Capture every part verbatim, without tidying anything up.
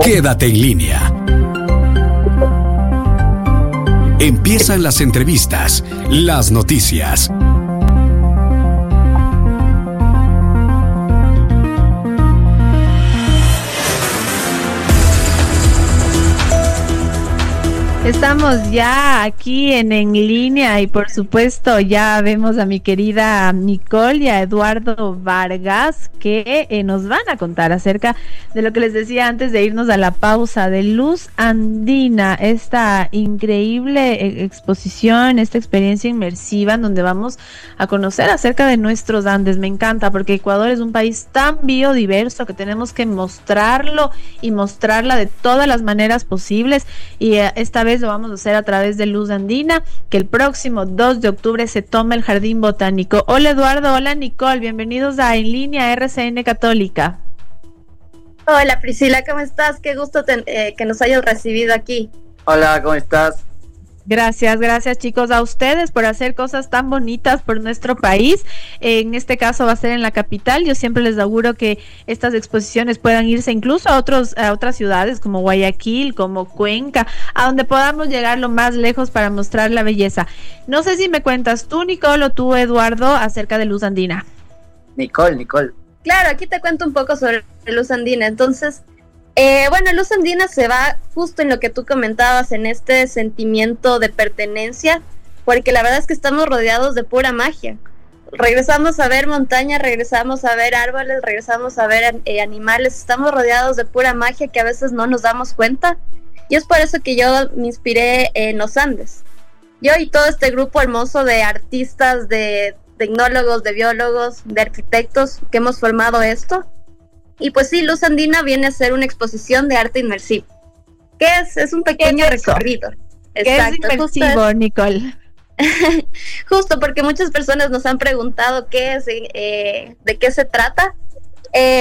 Quédate en línea. Empiezan las entrevistas, las noticias. Estamos ya aquí en En Línea y por supuesto ya vemos a mi querida Nicole y a Eduardo Vargas que eh, nos van a contar acerca de lo que les decía antes de irnos a la pausa, de Luz Andina, esta increíble eh, exposición, esta experiencia inmersiva en donde vamos a conocer acerca de nuestros Andes. Me encanta porque Ecuador es un país tan biodiverso que tenemos que mostrarlo y mostrarla de todas las maneras posibles y eh, esta vez lo vamos a hacer a través de Luz Andina, que el próximo dos de octubre se toma el Jardín Botánico. Hola Eduardo, hola Nicole, bienvenidos a En Línea R C N Católica. Hola Priscila, ¿cómo estás? Qué gusto te, eh, que nos hayas recibido aquí. Hola, ¿cómo estás? Gracias, gracias chicos a ustedes por hacer cosas tan bonitas por nuestro país. En este caso va a ser en la capital. Yo siempre les auguro que estas exposiciones puedan irse incluso a otros a otras ciudades como Guayaquil, como Cuenca, a donde podamos llegar lo más lejos para mostrar la belleza. No sé si me cuentas tú, Nicole, o tú, Eduardo, acerca de Luz Andina. Nicole, Nicole. Claro, aquí te cuento un poco sobre Luz Andina. Entonces, Eh, bueno, Luz Andina se va justo en lo que tú comentabas, en este sentimiento de pertenencia, porque la verdad es que estamos rodeados de pura magia. Regresamos a ver montañas, regresamos a ver árboles, regresamos a ver eh, animales, estamos rodeados de pura magia que a veces no nos damos cuenta, y es por eso que yo me inspiré en los Andes. Yo y todo este grupo hermoso de artistas, de tecnólogos, de biólogos, de arquitectos que hemos formado esto. Y pues sí, Luz Andina viene a ser una exposición de arte inmersivo. ¿Qué es? Es un pequeño ¿Qué es recorrido. ¿Qué Exacto, es inmersivo, Nicole? Justo porque muchas personas nos han preguntado qué es, eh, de qué se trata. Eh,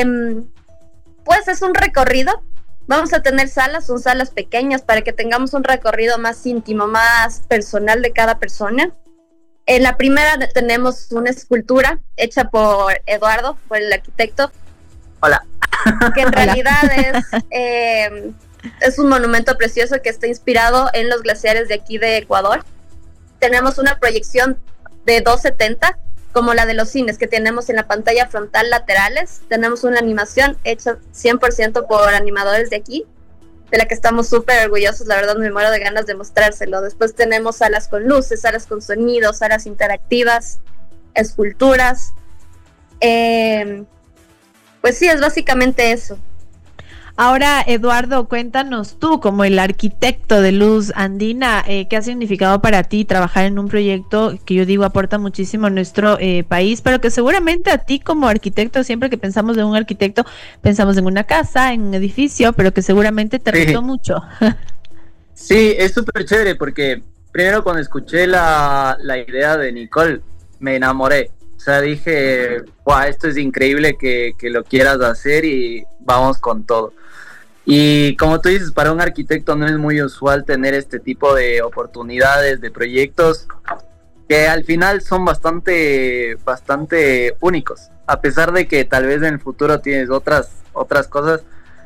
pues es un recorrido. Vamos a tener salas, son salas pequeñas para que tengamos un recorrido más íntimo, más personal de cada persona. En la primera tenemos una escultura hecha por Eduardo, por el arquitecto. Hola. Que en realidad es, eh, es un monumento precioso que está inspirado en los glaciares de aquí de Ecuador. Tenemos una proyección de doscientos setenta, como la de los cines que tenemos en la pantalla frontal laterales. Tenemos una animación hecha cien por ciento por animadores de aquí, de la que estamos súper orgullosos, la verdad me muero de ganas de mostrárselo. Después tenemos salas con luces, salas con sonidos, salas interactivas, esculturas. Eh... Pues sí, es básicamente eso. Ahora, Eduardo, cuéntanos tú, como el arquitecto de Luz Andina, eh, ¿qué ha significado para ti trabajar en un proyecto que yo digo aporta muchísimo a nuestro eh, país, pero que seguramente a ti como arquitecto, siempre que pensamos en un arquitecto, pensamos en una casa, en un edificio, pero que seguramente te retó sí. mucho? Sí, es súper chévere porque primero cuando escuché la, la idea de Nicole, me enamoré. O sea, dije, wow, esto es increíble que, que lo quieras hacer y vamos con todo. Y como tú dices, para un arquitecto no es muy usual tener este tipo de oportunidades, de proyectos que al final son bastante, bastante únicos. A pesar de que tal vez en el futuro tienes otras, otras cosas,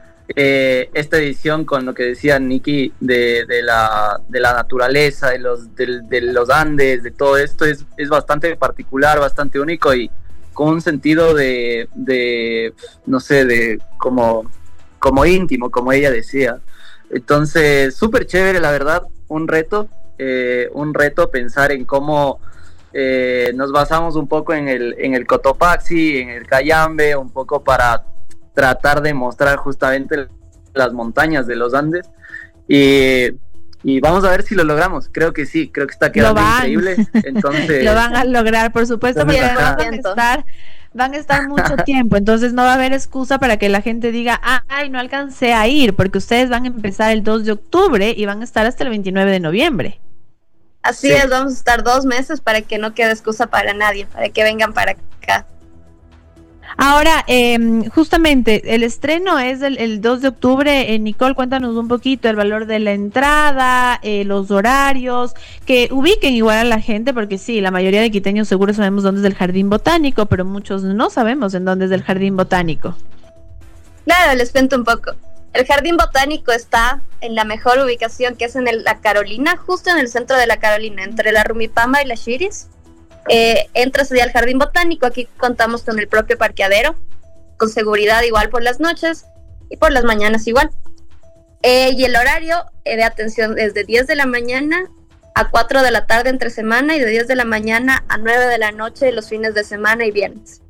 eh, esta edición con lo que decía Nikki de, de, la, de la naturaleza, de los, de, de los Andes, de todo esto, es, es bastante particular, bastante único y con un sentido de, de no sé, de como, como íntimo, como ella decía. Entonces, súper chévere, la verdad, un reto, eh, un reto pensar en cómo eh, nos basamos un poco en el, en el Cotopaxi, en el Cayambe, un poco para tratar de mostrar justamente las montañas de los Andes y, y vamos a ver si lo logramos. Creo que sí, creo que está quedando increíble. Entonces lo van a lograr, por supuesto, porque van a estar van a estar mucho tiempo, entonces no va a haber excusa para que la gente diga, ah, ay, no alcancé a ir, porque ustedes van a empezar el dos de octubre y van a estar hasta el veintinueve de noviembre. Así sí. es, vamos a estar dos meses para que no quede excusa para nadie, para que vengan para acá. Ahora, eh, justamente, el estreno es el, el dos de octubre. Eh, Nicole, cuéntanos un poquito el valor de la entrada, eh, los horarios, que ubiquen igual a la gente, porque sí, la mayoría de quiteños seguro sabemos dónde es el Jardín Botánico, pero muchos no sabemos en dónde es el Jardín Botánico. Claro, les cuento un poco. El Jardín Botánico está en la mejor ubicación, que es en el, la Carolina, justo en el centro de la Carolina, entre la Rumipamba y la Shiris. Eh, entras ya al Jardín Botánico, aquí contamos con el propio parqueadero, con seguridad igual por las noches y por las mañanas igual. Eh, y el horario eh, de atención es de diez de la mañana a cuatro de la tarde entre semana y de diez de la mañana a nueve de la noche los fines de semana y viernes.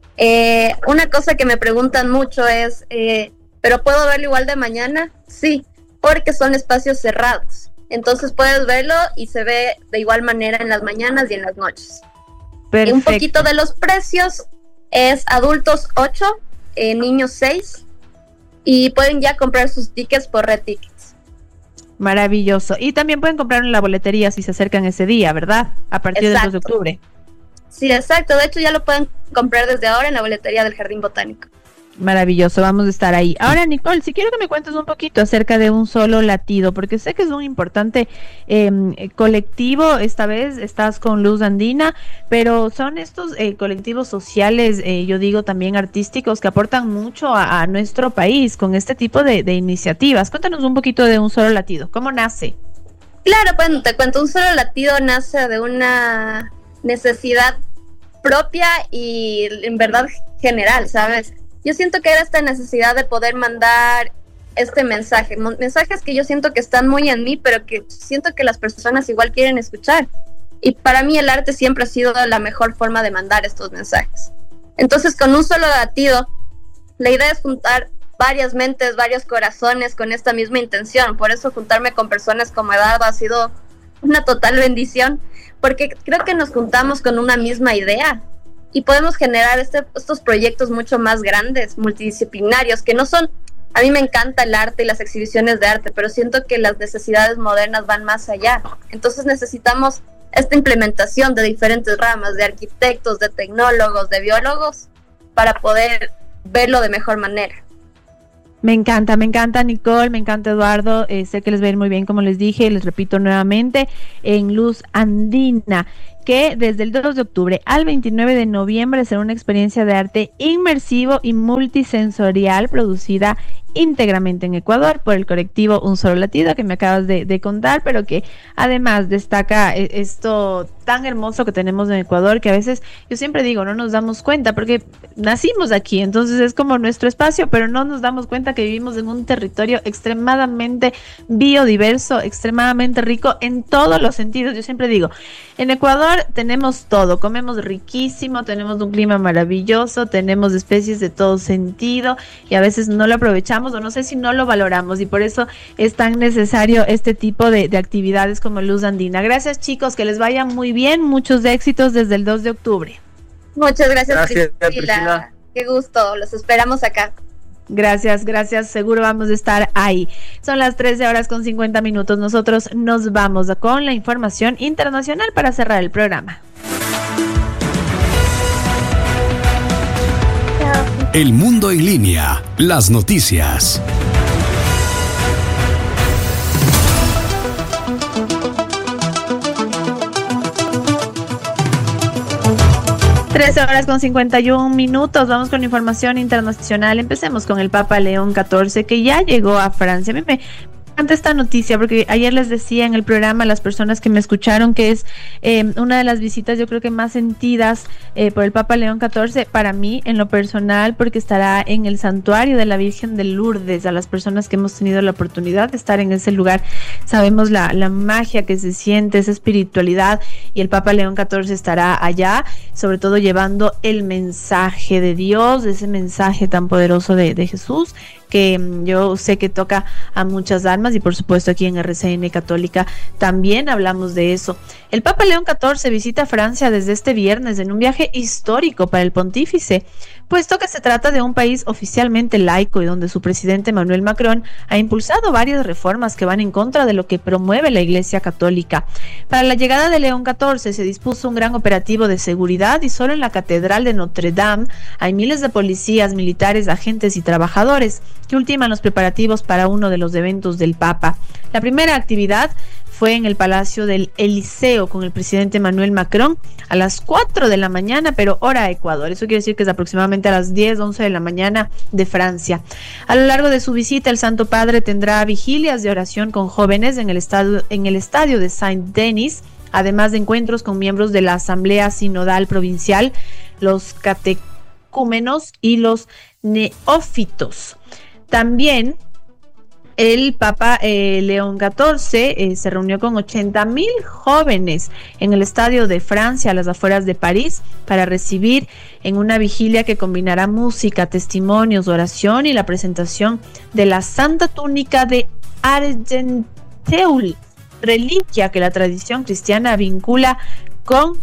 Eh, una cosa que me preguntan mucho es, eh, ¿pero puedo verlo igual de mañana? Sí, porque son espacios cerrados. Entonces puedes verlo y se ve de igual manera en las mañanas y en las noches. Perfecto. Y un poquito de los precios es adultos ocho, eh, niños seis, y pueden ya comprar sus tickets por Red Tickets. Maravilloso. Y también pueden comprar en la boletería si se acercan ese día, ¿verdad? A partir exacto. del dos de octubre. Sí, exacto. De hecho, ya lo pueden comprar desde ahora en la boletería del Jardín Botánico. Maravilloso, vamos a estar ahí. Ahora, Nicole, si quiero que me cuentes un poquito acerca de Un Solo Latido, porque sé que es un importante eh, colectivo. Esta vez estás con Luz Andina, pero son estos eh, colectivos sociales, eh, yo digo también artísticos, que aportan mucho a, a nuestro país con este tipo de, de iniciativas. Cuéntanos un poquito de Un Solo Latido, ¿cómo nace? Claro, pues te cuento, Un Solo Latido nace de una necesidad propia y en verdad general, ¿sabes? Yo siento que era esta necesidad de poder mandar este mensaje, mensajes que yo siento que están muy en mí, pero que siento que las personas igual quieren escuchar. Y para mí el arte siempre ha sido la mejor forma de mandar estos mensajes. Entonces, con Un Solo Latido, la idea es juntar varias mentes, varios corazones con esta misma intención. Por eso juntarme con personas como Eduardo ha sido una total bendición, porque creo que nos juntamos con una misma idea. Y podemos generar este, estos proyectos mucho más grandes, multidisciplinarios, que no son... A mí me encanta el arte y las exhibiciones de arte, pero siento que las necesidades modernas van más allá. Entonces necesitamos esta implementación de diferentes ramas, de arquitectos, de tecnólogos, de biólogos, para poder verlo de mejor manera. Me encanta, me encanta Nicole, me encanta Eduardo, eh, sé que les va a ir muy bien, como les dije, les repito nuevamente, en Luz Andina, que desde el dos de octubre al veintinueve de noviembre será una experiencia de arte inmersivo y multisensorial producida íntegramente en Ecuador por el colectivo Un Solo Latido, que me acabas de, de contar, pero que además destaca esto tan hermoso que tenemos en Ecuador, que a veces, yo siempre digo, no nos damos cuenta, porque nacimos aquí, entonces es como nuestro espacio, pero no nos damos cuenta que vivimos en un territorio extremadamente biodiverso, extremadamente rico en todos los sentidos. Yo siempre digo, en Ecuador tenemos todo, comemos riquísimo, tenemos un clima maravilloso, tenemos especies de todo sentido y a veces no lo aprovechamos o no sé si no lo valoramos, y por eso es tan necesario este tipo de, de actividades como Luz Andina. Gracias, chicos, que les vaya muy bien, muchos éxitos desde el dos de octubre. Muchas gracias, gracias Priscila. Priscila. Qué gusto, los esperamos acá. Gracias, gracias, seguro vamos a estar ahí. Son las trece horas con cincuenta minutos, nosotros nos vamos con la información internacional para cerrar el programa. El mundo en línea, las noticias. trece horas con cincuenta y un minutos, vamos con información internacional. Empecemos con el Papa León catorce, que ya llegó a Francia. A mí me encanta esta noticia porque ayer les decía en el programa a las personas que me escucharon que es eh, una de las visitas yo creo que más sentidas eh, por el Papa León catorce para mí en lo personal, porque estará en el santuario de la Virgen de Lourdes. A las personas que hemos tenido la oportunidad de estar en ese lugar sabemos la, la magia que se siente, esa espiritualidad, y el Papa León catorce estará allá, sobre todo llevando el mensaje de Dios, ese mensaje tan poderoso de, de Jesús, que yo sé que toca a muchas almas, y por supuesto aquí en R C N Católica también hablamos de eso. El Papa León catorce visita Francia desde este viernes en un viaje histórico para el pontífice, puesto que se trata de un país oficialmente laico y donde su presidente Emmanuel Macron ha impulsado varias reformas que van en contra de lo que promueve la Iglesia Católica. Para la llegada de León catorce se dispuso un gran operativo de seguridad, y solo en la Catedral de Notre Dame hay miles de policías, militares, agentes y trabajadores que ultiman los preparativos para uno de los eventos del Papa. La primera actividad fue en el Palacio del Eliseo con el presidente Emmanuel Macron a las cuatro de la mañana, pero hora Ecuador. Eso quiere decir que es aproximadamente a las diez, once de la mañana de Francia. A lo largo de su visita, el Santo Padre tendrá vigilias de oración con jóvenes en el estadio, en el estadio de Saint-Denis, además de encuentros con miembros de la Asamblea Sinodal Provincial, los catecúmenos y los neófitos. También el Papa eh, León catorce eh, se reunió con ochenta mil jóvenes en el Estadio de Francia, a las afueras de París, para recibir en una vigilia que combinará música, testimonios, oración y la presentación de la Santa Túnica de Argenteul, reliquia que la tradición cristiana vincula con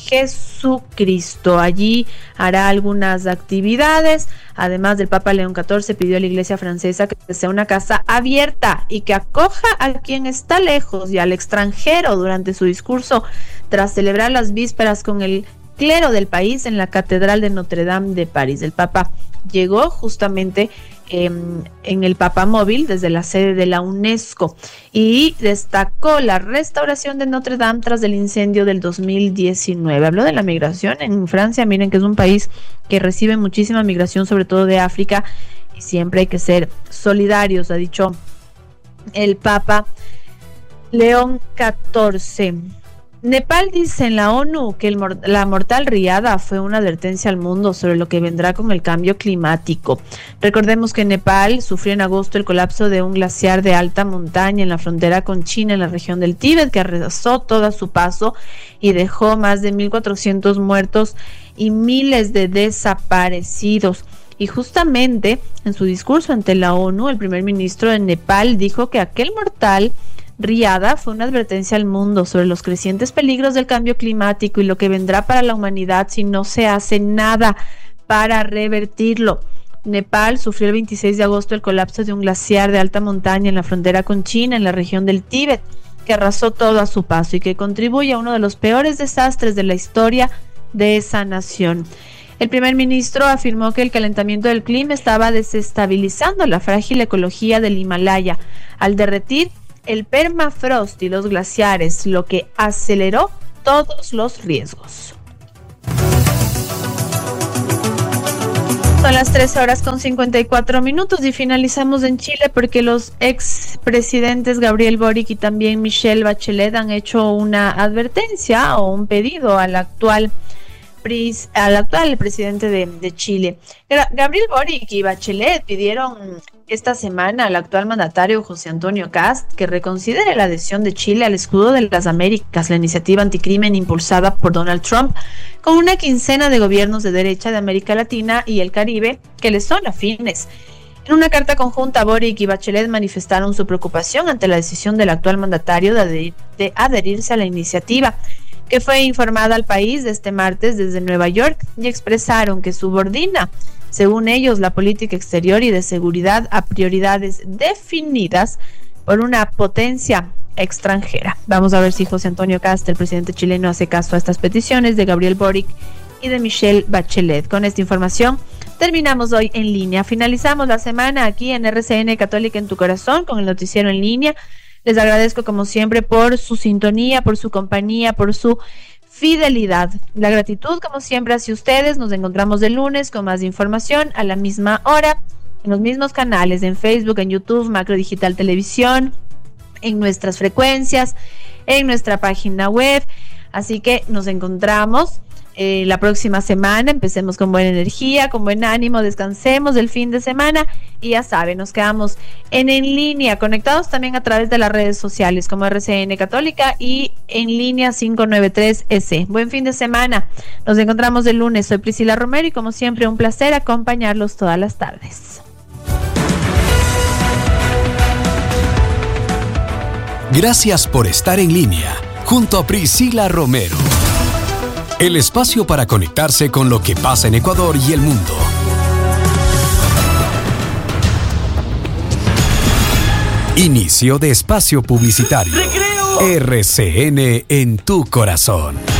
Jesucristo. Allí hará algunas actividades. Además, del Papa León catorce pidió a la Iglesia francesa que sea una casa abierta y que acoja a quien está lejos y al extranjero durante su discurso tras celebrar las vísperas con el clero del país en la Catedral de Notre Dame de París. El Papa llegó justamente eh, en el Papamóvil desde la sede de la UNESCO y destacó la restauración de Notre Dame tras el incendio del dos mil diecinueve. Habló de la migración en Francia. Miren que es un país que recibe muchísima migración, sobre todo de África, y siempre hay que ser solidarios, ha dicho el Papa León catorce. Nepal dice en la ONU que el, la mortal riada fue una advertencia al mundo sobre lo que vendrá con el cambio climático. Recordemos que Nepal sufrió en agosto el colapso de un glaciar de alta montaña en la frontera con China, en la región del Tíbet, que arrasó todo a su paso y dejó más de mil cuatrocientos muertos y miles de desaparecidos. Y justamente en su discurso ante la ONU, el primer ministro de Nepal dijo que aquel mortal riada fue una advertencia al mundo sobre los crecientes peligros del cambio climático y lo que vendrá para la humanidad si no se hace nada para revertirlo. Nepal sufrió el veintiséis de agosto el colapso de un glaciar de alta montaña en la frontera con China, en la región del Tíbet, que arrasó todo a su paso y que contribuye a uno de los peores desastres de la historia de esa nación. El primer ministro afirmó que el calentamiento del clima estaba desestabilizando la frágil ecología del Himalaya al derretir el permafrost y los glaciares, lo que aceleró todos los riesgos. Son las trece horas con cincuenta y cuatro minutos y finalizamos en Chile porque los expresidentes Gabriel Boric y también Michelle Bachelet han hecho una advertencia o un pedido al actual al actual presidente de, de Chile. Gabriel Boric y Bachelet pidieron esta semana al actual mandatario José Antonio Kast que reconsidere la adhesión de Chile al escudo de las Américas, la iniciativa anticrimen impulsada por Donald Trump, con una quincena de gobiernos de derecha de América Latina y el Caribe que les son afines. En una carta conjunta, Boric y Bachelet manifestaron su preocupación ante la decisión del actual mandatario de, adherir, de adherirse a la iniciativa, que fue informada al país de este martes desde Nueva York, y expresaron que subordina, según ellos, la política exterior y de seguridad a prioridades definidas por una potencia extranjera. Vamos a ver si José Antonio Kast, el presidente chileno, hace caso a estas peticiones de Gabriel Boric y de Michelle Bachelet. Con esta información terminamos hoy en línea. Finalizamos la semana aquí en R C N Católica en tu Corazón con el noticiero en línea. Les agradezco como siempre por su sintonía, por su compañía, por su fidelidad. La gratitud como siempre hacia ustedes. Nos encontramos el lunes con más información a la misma hora, en los mismos canales, en Facebook, en YouTube, Macro Digital Televisión, en nuestras frecuencias, en nuestra página web. Así que nos encontramos eh, la próxima semana. Empecemos con buena energía, con buen ánimo, descansemos del fin de semana y ya saben, nos quedamos en en línea, conectados también a través de las redes sociales como R C N Católica y en línea cinco nueve tres ese. Buen fin de semana, nos encontramos el lunes. Soy Priscila Romero y como siempre un placer acompañarlos todas las tardes. Gracias por estar en línea junto a Priscila Romero. El espacio para conectarse con lo que pasa en Ecuador y el mundo. Inicio de espacio publicitario. ¡Recreo! R C N en tu corazón.